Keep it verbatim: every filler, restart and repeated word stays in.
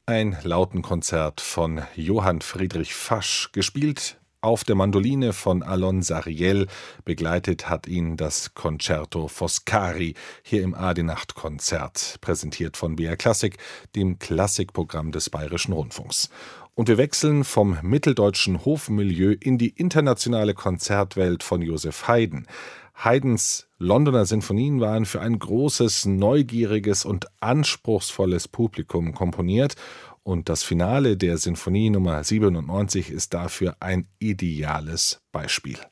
Ein Lautenkonzert von Johann Friedrich Fasch, gespielt auf der Mandoline von Alon Sariel. Begleitet hat ihn das Concerto Foscari hier im A D-Nacht-Konzert, präsentiert von B R Klassik, dem Klassikprogramm des Bayerischen Rundfunks. Und wir wechseln vom mitteldeutschen Hofmilieu in die internationale Konzertwelt von Joseph Haydn. Haydns Londoner Sinfonien waren für ein großes, neugieriges und anspruchsvolles Publikum komponiert, und das Finale der Sinfonie Nummer siebenundneunzig ist dafür ein ideales Beispiel.